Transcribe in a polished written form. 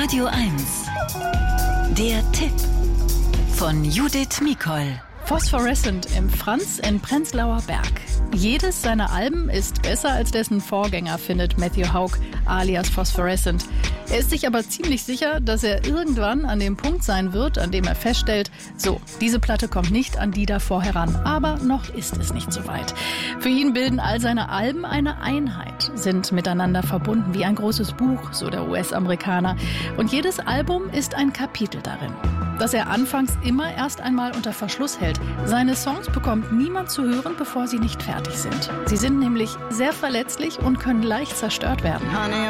Radio 1. Der Tipp von Judith Micol. Phosphorescent im Franz in Prenzlauer Berg. Jedes seiner Alben ist besser als dessen Vorgänger, findet Matthew Haug alias Phosphorescent. Er ist sich aber ziemlich sicher, dass er irgendwann an dem Punkt sein wird, an dem er feststellt, so, diese Platte kommt nicht an die davor heran, aber noch ist es nicht so weit. Für ihn bilden all seine Alben eine Einheit, sind miteinander verbunden wie ein großes Buch, so der US-Amerikaner. Und jedes Album ist ein Kapitel darin, das er anfangs immer erst einmal unter Verschluss hält. Seine Songs bekommt niemand zu hören, bevor sie nicht fertig sind. Sie sind nämlich sehr verletzlich und können leicht zerstört werden. Honey,